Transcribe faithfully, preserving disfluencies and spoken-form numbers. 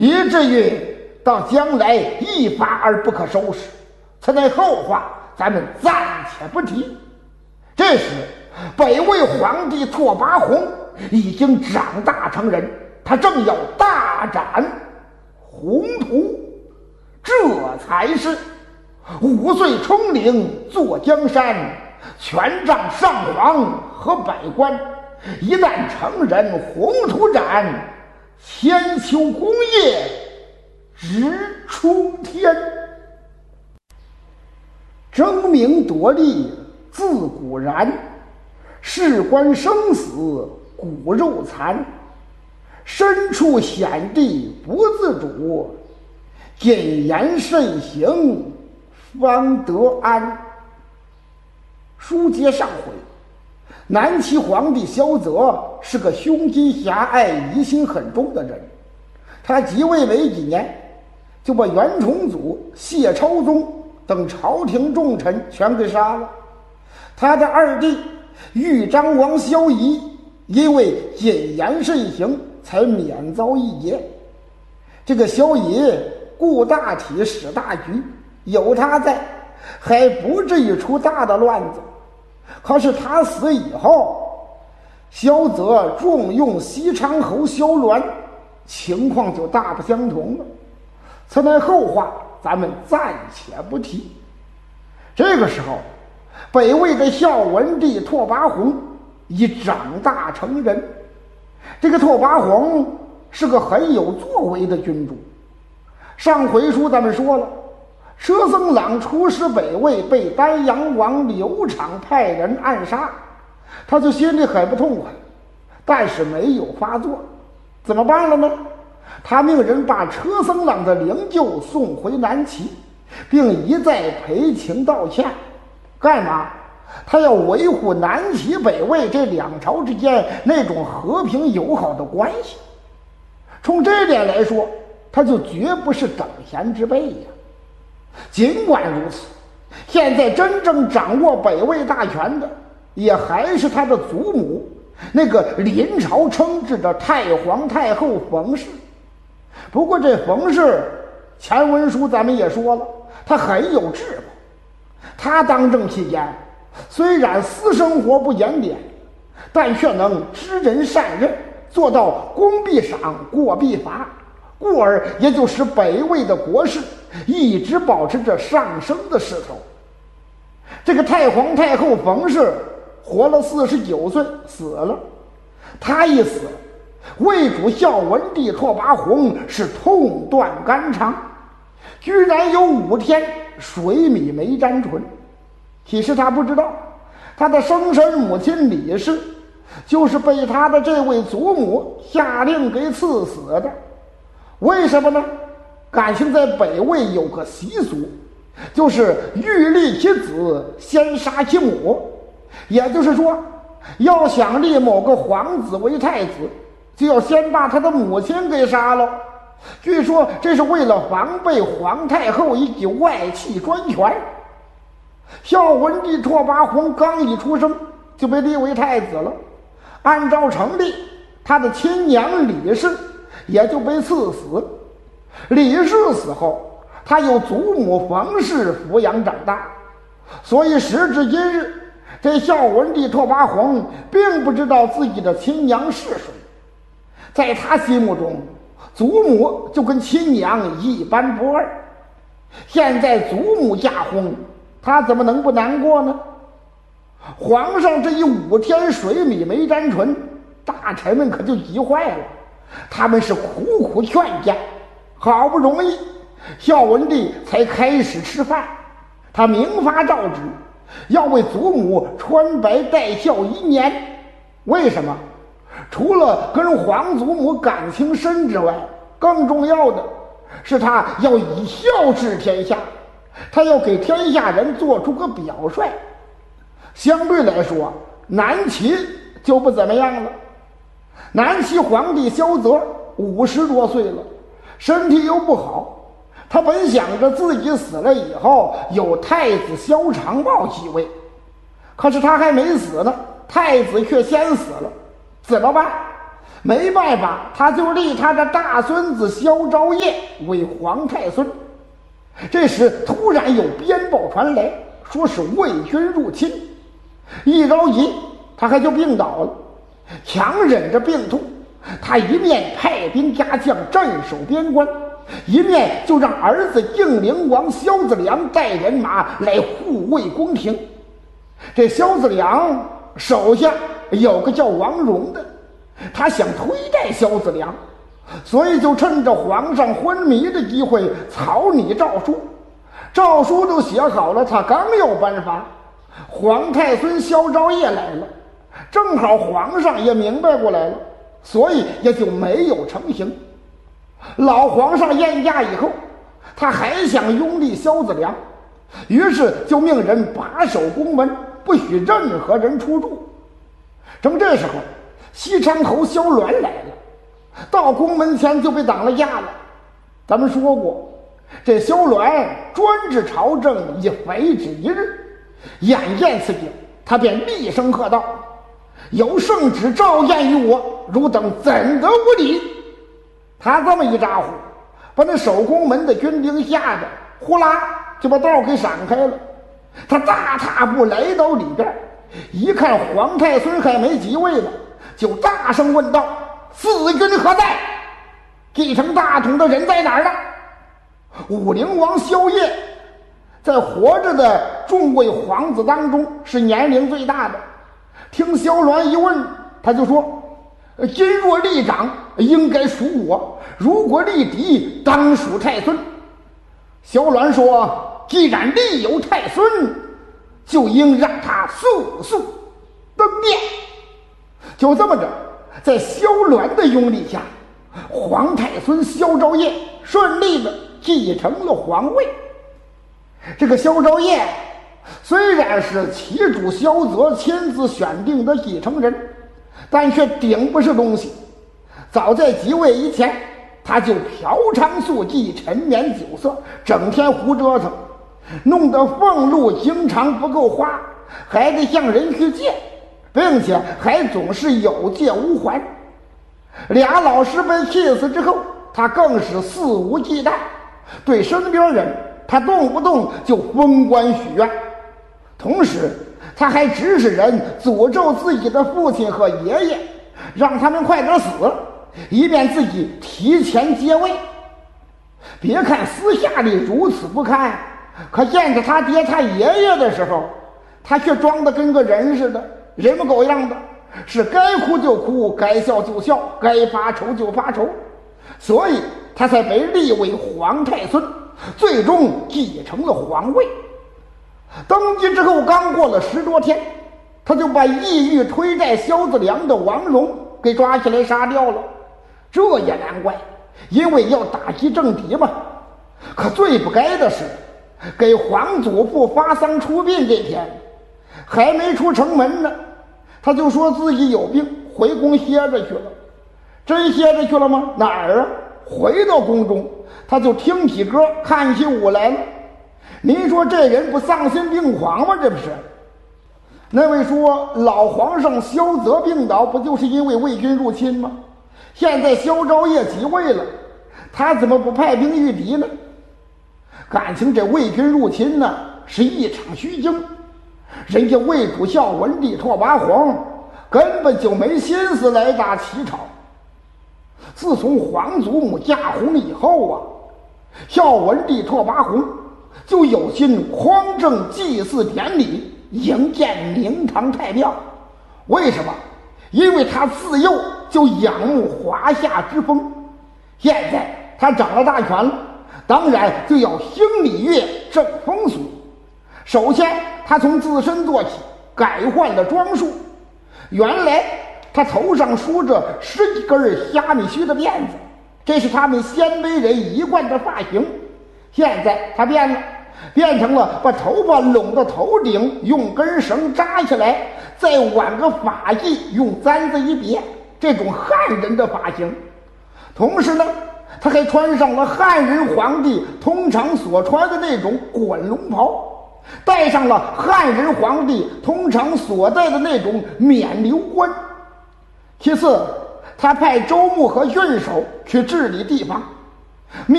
以至于到将来一发而不可收拾。此乃后话，咱们暂且不提。这时北魏皇帝拓跋宏已经长大成人，他正要大展宏图，这才是五岁冲领坐江山，权杖上皇和百官，一旦成人，宏图展，千秋功业直冲天。争名夺利自古然，事关生死骨肉残，身处险地不自主，谨言慎行方得安。书接上回，南齐皇帝萧泽是个胸襟狭隘、疑心很重的人。他即位没几年，就把袁崇祖、谢超宗等朝廷重臣全给杀了。他的二弟豫章王萧仪因为谨言慎行才免遭一劫。这个萧仪顾大体使大局，有他在还不至于出大的乱子。可是他死以后，萧泽重用西昌侯萧鸾，情况就大不相同了。此乃后话，咱们暂且不提。这个时候，北魏的孝文帝拓跋宏已长大成人。这个拓跋宏是个很有作为的君主。上回书咱们说了，车僧朗出使北魏，被丹阳王刘昶派人暗杀，他就心里很不痛快，但是没有发作。怎么办了呢？他命人把车僧朗的灵柩送回南齐，并一再赔情道歉。干嘛？他要维护南齐北魏这两朝之间那种和平友好的关系。从这点来说，他就绝不是等闲之辈呀。尽管如此，现在真正掌握北魏大权的也还是他的祖母，那个临朝称制的太皇太后冯氏。不过这冯氏前文书咱们也说了，他很有智谋。他当政期间虽然私生活不检点，但却能知人善任，做到功必赏，过必罚，故而也就使北魏的国势一直保持着上升的势头。这个太皇太后冯氏活了四十九岁死了。他一死，魏主孝文帝拓跋宏是痛断肝肠，居然有五天水米没沾唇。其实他不知道，他的生身母亲李氏就是被他的这位祖母下令给赐死的。为什么呢？感情在北魏有个习俗，就是欲立其子先杀其母，也就是说，要想立某个皇子为太子，就要先把他的母亲给杀了。据说这是为了防备皇太后以及外戚专权。孝文帝拓跋宏刚一出生就被立为太子了，按照成例，他的亲娘李氏也就被赐死。李氏死后，他由祖母冯氏抚养长大，所以时至今日，这孝文帝拓跋宏并不知道自己的亲娘是谁。在他心目中，祖母就跟亲娘一般不二。现在祖母驾崩，他怎么能不难过呢？皇上这一五天水米没沾唇，大臣们可就急坏了。他们是苦苦劝谏，好不容易孝文帝才开始吃饭。他明发诏旨，要为祖母穿白戴孝一年。为什么？除了跟皇祖母感情深之外，更重要的是他要以孝治天下，他要给天下人做出个表率。相对来说，南齐就不怎么样了。南齐皇帝萧泽五十多岁了，身体又不好，他本想着自己死了以后有太子萧长茂继位，可是他还没死呢，太子却先死了。怎么办？ 没办法，他就立他的大孙子萧昭业为皇太孙。这时突然有鞭报传来，说是魏军入侵。一着急，他还就病倒了，强忍着病痛，他一面派兵加将镇守边关，一面就让儿子应陵王萧子良带人马来护卫宫廷。这萧子良手下有个叫王戎的，他想推戴萧子良，所以就趁着皇上昏迷的机会草拟诏书。诏书都写好了，他刚要颁发，皇太孙萧昭业来了，正好皇上也明白过来了，所以也就没有成行。老皇上晏驾以后，他还想拥立萧子良，于是就命人把守宫门，不许任何人出入。正这时候，西昌侯萧鸾来了，到宫门前就被挡了架了。咱们说过，这萧鸾专治朝政，以匪止一日。眼见此景，他便厉声喝道：“有圣旨诏验于我，汝等怎得无礼？”他这么一咋呼，把那守宫门的军兵吓得呼啦就把道给闪开了。他大踏步来到里边，一看皇太孙还没即位呢，就大声问道：“四军何在？继承大统的人在哪儿呢？”武陵王萧业在活着的众位皇子当中是年龄最大的，听萧鸾一问，他就说：“今若立长，应该属我；如果立嫡，当属太孙。”萧鸾说：“既然立有太孙，就应让他速速登殿。”就这么着，在萧鸾的拥立下，皇太孙萧昭业顺利的继承了皇位。这个萧昭业虽然是齐主萧泽亲自选定的继承人，但却顶不是东西。早在即位以前，他就嫖娼宿妓，沉湎酒色，整天胡折腾，弄得俸禄经常不够花，还得向人去借，并且还总是有借无还。俩老师被气死之后，他更是肆无忌惮，对身边人他动不动就封官许愿，同时他还指使人诅咒自己的父亲和爷爷，让他们快点死，以便自己提前接位。别看私下里如此不堪，可见着他爹他爷爷的时候，他却装得跟个人似的，人模狗样的，是该哭就哭，该笑就笑，该发愁就发愁，所以他才被立为皇太孙，最终继承了皇位。登基之后刚过了十多天，他就把意欲推戴萧子良的王戎给抓起来杀掉了。这也难怪，因为要打击政敌嘛。可最不该的是，给皇祖父发丧出殡这天，还没出城门呢，他就说自己有病，回宫歇着去了。真歇着去了吗？哪儿啊？回到宫中，他就听起歌，看起舞来了。您说这人不丧心病狂吗？这不是？那位说老皇上萧泽病倒，不就是因为魏军入侵吗？现在萧昭业即位了，他怎么不派兵御敌呢？感情这魏军入侵呢，是一场虚惊。人家魏主孝文帝拓跋宏根本就没心思来打齐朝。自从皇祖母驾崩以后啊，孝文帝拓跋宏就有心匡正祭祀典礼，营建明堂太庙。为什么？因为他自幼就仰慕华夏之风，现在他掌了大权了，当然就要兴礼乐，正风俗。首先他从自身做起，改换了装束。原来他头上梳着十几根虾米须的辫子，这是他们鲜卑人一贯的发型。现在他变了，变成了把头发拢到头顶，用根绳扎起来，再挽个发髻，用簪子一别，这种汉人的发型。同时呢，他还穿上了汉人皇帝通常所穿的那种滚龙袍，戴上了汉人皇帝通常所戴的那种冕旒冠。其次， 他派周穆和郡守去治理地方。